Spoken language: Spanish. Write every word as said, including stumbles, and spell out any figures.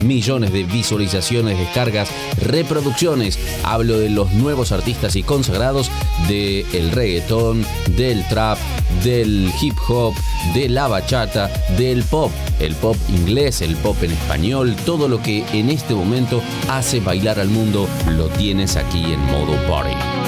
millones de visualizaciones, descargas, reproducciones. Hablo de los nuevos artistas y consagrados del reggaetón, del trap, del hip hop, de la bachata, del pop, el pop inglés, el pop en español, todo lo que en este momento hace bailar al mundo lo tienes aquí en Modo Party.